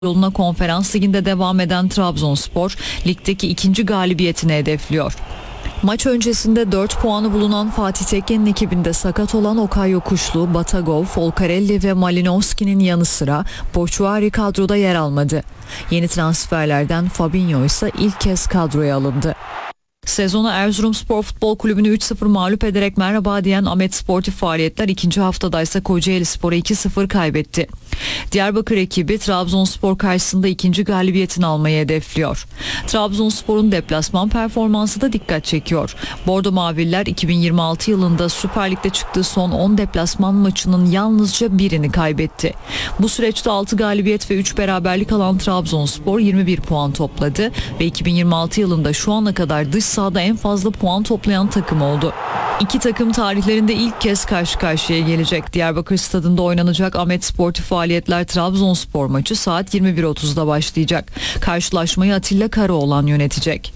yoluna Konferans Ligi'nde devam eden Trabzonspor, ligdeki ikinci galibiyetini hedefliyor. Maç öncesinde 4 puanı bulunan Fatih Tekke'nin ekibinde sakat olan Okay Yokuşlu, Batagov, Folcarelli ve Malinowski'nin yanı sıra Boşuari kadroda yer almadı. Yeni transferlerden Fabinho ise ilk kez kadroya alındı. Sezonu Erzurumspor Futbol Kulübü'nü 3-0 mağlup ederek merhaba diyen Ahmet Sportif Faaliyetler ikinci haftada ise Kocaelispor'a 2-0 kaybetti. Diyarbakır ekibi Trabzonspor karşısında ikinci galibiyetini almayı hedefliyor. Trabzonspor'un deplasman performansı da dikkat çekiyor. Bordo Maviller 2026 yılında Süper Lig'de çıktığı son 10 deplasman maçının yalnızca birini kaybetti. Bu süreçte 6 galibiyet ve 3 beraberlik alan Trabzonspor 21 puan topladı ve 2026 yılında şu ana kadar dış sahada en fazla puan toplayan takım oldu. İki takım tarihlerinde ilk kez karşı karşıya gelecek. Diyarbakır Stadında oynanacak Ahmet Sportif Faaliyetler Trabzonspor maçı saat 21.30'da başlayacak. Karşılaşmayı Atilla Karaoğlan yönetecek.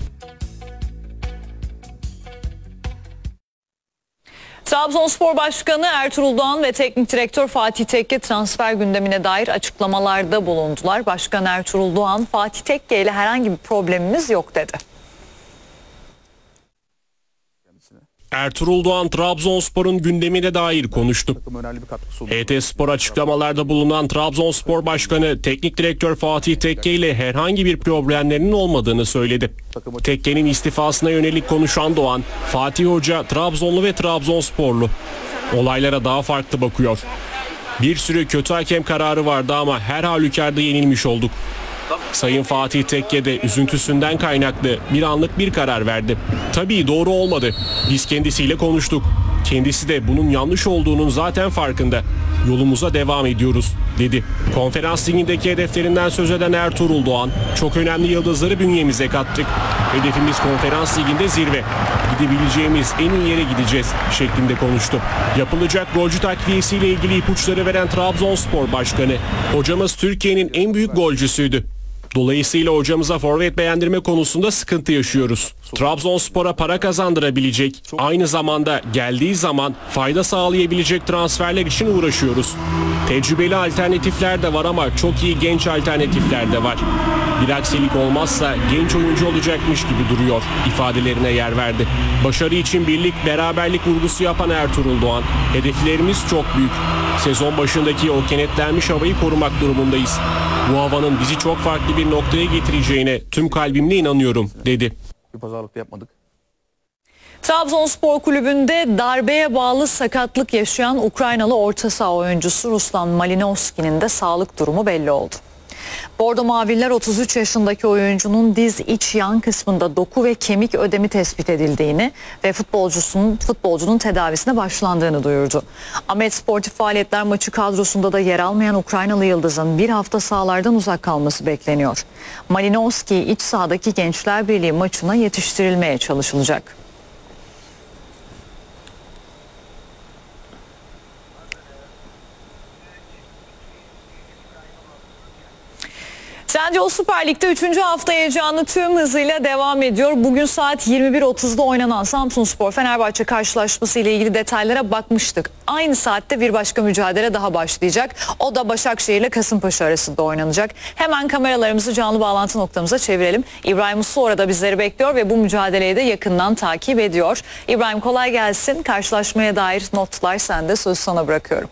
Trabzonspor Başkanı Ertuğrul Doğan ve Teknik Direktör Fatih Tekke transfer gündemine dair açıklamalarda bulundular. Başkan Ertuğrul Doğan, Fatih Tekke ile herhangi bir problemimiz yok dedi. Ertuğrul Doğan Trabzonspor'un gündemine dair konuştu. HT Spor açıklamalarda bulunan Trabzonspor Başkanı Teknik Direktör Fatih Tekke ile herhangi bir problemlerinin olmadığını söyledi. Tekke'nin istifasına yönelik konuşan Doğan, Fatih Hoca Trabzonlu ve Trabzonsporlu. Olaylara daha farklı bakıyor. Bir sürü kötü hakem kararı vardı ama her halükarda yenilmiş olduk. Sayın Fatih Tekke de üzüntüsünden kaynaklı bir anlık bir karar verdi. Tabii doğru olmadı. Biz kendisiyle konuştuk. Kendisi de bunun yanlış olduğunun zaten farkında. Yolumuza devam ediyoruz, dedi. Konferans Ligi'ndeki hedeflerinden söz eden Ertuğrul Doğan, çok önemli yıldızları bünyemize kattık. Hedefimiz Konferans Ligi'nde zirve. Gidebileceğimiz en iyi yere gideceğiz şeklinde konuştu. Yapılacak golcü takviyesiyle ilgili ipuçları veren Trabzonspor Başkanı, hocamız Türkiye'nin en büyük golcüsüydü. Dolayısıyla hocamıza forvet beğendirme konusunda sıkıntı yaşıyoruz. Trabzonspor'a para kazandırabilecek, aynı zamanda geldiği zaman fayda sağlayabilecek transferler için uğraşıyoruz. Tecrübeli alternatifler de var ama çok iyi genç alternatifler de var. Bir aksilik olmazsa genç oyuncu olacakmış gibi duruyor ifadelerine yer verdi. Başarı için birlik, beraberlik vurgusu yapan Ertuğrul Doğan, hedeflerimiz çok büyük. Sezon başındaki o kenetlenmiş havayı korumak durumundayız. Bu havanın bizi çok farklı bir noktaya getireceğine tüm kalbimle inanıyorum, dedi. Bir pazarlık da yapmadık. Trabzonspor Kulübü'nde darbeye bağlı sakatlık yaşayan Ukraynalı orta saha oyuncusu Ruslan Malinowski'nin de sağlık durumu belli oldu. Bordo Maviller 33 yaşındaki oyuncunun diz iç yan kısmında doku ve kemik ödemi tespit edildiğini ve futbolcunun tedavisine başlandığını duyurdu. Ahmet Sportif Faaliyetler maçı kadrosunda da yer almayan Ukraynalı yıldızın bir hafta sahalardan uzak kalması bekleniyor. Malinowski iç sahadaki Gençler Birliği maçına yetiştirilmeye çalışılacak. Trendyol Süper Lig'de 3. hafta heyecanı tüm hızıyla devam ediyor. Bugün saat 21.30'da oynanan Samsunspor Fenerbahçe karşılaşması ile ilgili detaylara bakmıştık. Aynı saatte bir başka mücadele daha başlayacak. O da Başakşehir ile Kasımpaşa arasında oynanacak. Hemen kameralarımızı canlı bağlantı noktamıza çevirelim. İbrahim Uslu orada bizleri bekliyor ve bu mücadeleyi de yakından takip ediyor. İbrahim, kolay gelsin. Karşılaşmaya dair notlar sende, sözü sana bırakıyorum.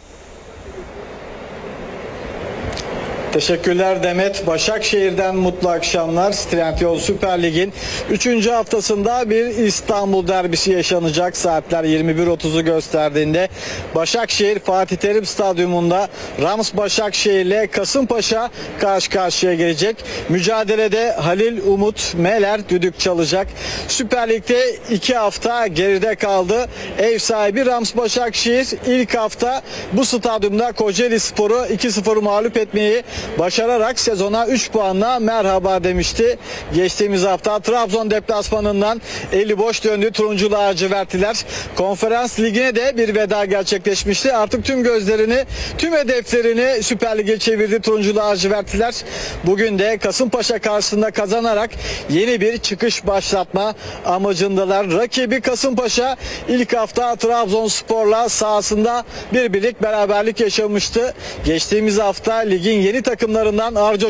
Teşekkürler Demet. Başakşehir'den mutlu akşamlar. Trendyol Süper Lig'in 3. haftasında bir İstanbul derbisi yaşanacak. Saatler 21.30'u gösterdiğinde Başakşehir Fatih Terim Stadyumunda Rams Başakşehir ile Kasımpaşa karşı karşıya gelecek. Mücadelede Halil Umut Meler düdük çalacak. Süper Lig'de 2 hafta geride kaldı. Ev sahibi Rams Başakşehir ilk hafta bu stadyumda Kocaelispor'u 2-0 mağlup etmeyi başararak sezona 3 puanla merhaba demişti. Geçtiğimiz hafta Trabzon deplasmanından eli boş döndü turuncu lacivertliler. Konferans Ligi'ne de bir veda gerçekleşmişti. Artık tüm gözlerini, tüm hedeflerini Süper Lig'e çevirdi turuncu lacivertliler. Bugün de Kasımpaşa karşısında kazanarak yeni bir çıkış başlatma amacındalar. Rakibi Kasımpaşa ilk hafta Trabzonspor'la sahasında bir birlik beraberlik yaşamıştı. Geçtiğimiz hafta ligin yeni takımlarından Arca